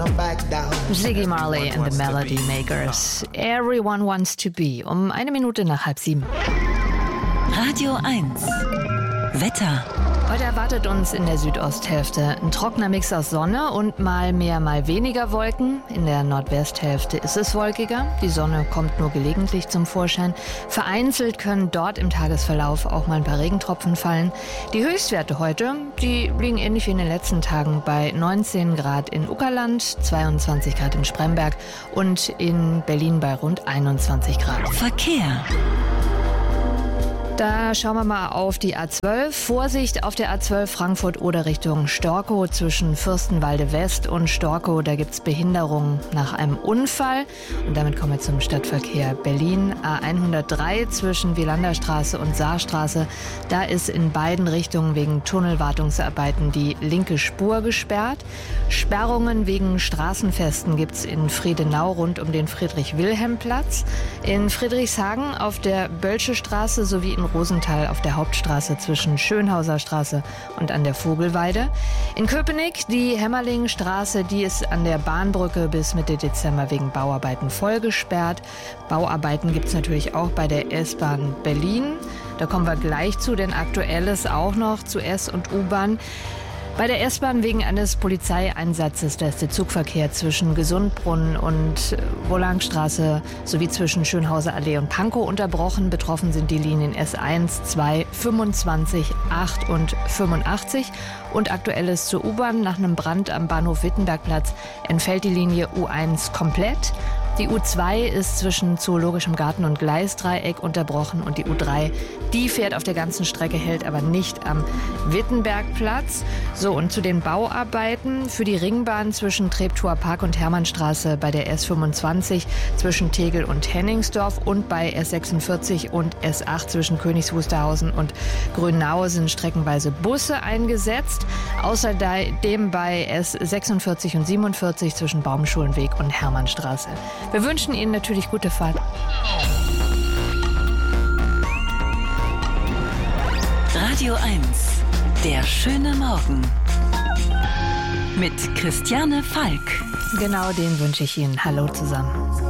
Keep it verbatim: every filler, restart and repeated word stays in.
Ziggy Marley and the Melody Makers. Everyone wants to be. Um eine Minute nach halb sieben. Radio eins. Wetter. Heute erwartet uns in der Südosthälfte ein trockener Mix aus Sonne und mal mehr, mal weniger Wolken. In der Nordwesthälfte ist es wolkiger. Die Sonne kommt nur gelegentlich zum Vorschein. Vereinzelt können dort im Tagesverlauf auch mal ein paar Regentropfen fallen. Die Höchstwerte heute, die liegen ähnlich wie in den letzten Tagen bei neunzehn Grad in Uckerland, zweiundzwanzig Grad in Spremberg und in Berlin bei rund einundzwanzig Grad. Verkehr. Da schauen wir mal auf die A zwölf. Vorsicht auf der A zwölf Frankfurt oder Richtung Storkow zwischen Fürstenwalde West und Storkow. Da gibt es Behinderungen nach einem Unfall. Und damit kommen wir zum Stadtverkehr Berlin. A hundertdrei zwischen Wielanderstraße und Saarstraße. Da ist in beiden Richtungen wegen Tunnelwartungsarbeiten die linke Spur gesperrt. Sperrungen wegen Straßenfesten gibt es in Friedenau rund um den Friedrich-Wilhelm-Platz. In Friedrichshagen auf der Bölsche Straße sowie in Rosenthal auf der Hauptstraße zwischen Schönhauser Straße und an der Vogelweide. In Köpenick die Hämmerlingstraße, die ist an der Bahnbrücke bis Mitte Dezember wegen Bauarbeiten voll gesperrt. Bauarbeiten gibt es natürlich auch bei der S-Bahn Berlin. Da kommen wir gleich zu, denn aktuell ist auch noch zu S- und U-Bahn. Bei der S-Bahn wegen eines Polizeieinsatzes, da ist der Zugverkehr zwischen Gesundbrunnen und Wollangstraße sowie zwischen Schönhauser Allee und Pankow unterbrochen. Betroffen sind die Linien S eins, zwei, fünfundzwanzig, acht und fünfundachtzig. Und aktuell ist zur U-Bahn nach einem Brand am Bahnhof Wittenbergplatz entfällt die Linie U eins komplett. Die U zwei ist zwischen Zoologischem Garten und Gleisdreieck unterbrochen und die U drei, die fährt auf der ganzen Strecke, hält aber nicht am Wittenbergplatz. So, und zu den Bauarbeiten für die Ringbahn zwischen Treptower Park und Hermannstraße bei der S fünfundzwanzig zwischen Tegel und Henningsdorf und bei S sechsundvierzig und S acht zwischen Königs Wusterhausen und Grünau sind streckenweise Busse eingesetzt. Außerdem bei S sechsundvierzig und siebenundvierzig zwischen Baumschulenweg und Hermannstraße. Wir wünschen Ihnen natürlich gute Fahrt. Radio eins. Der schöne Morgen. Mit Christiane Falk. Genau den wünsche ich Ihnen. Hallo zusammen.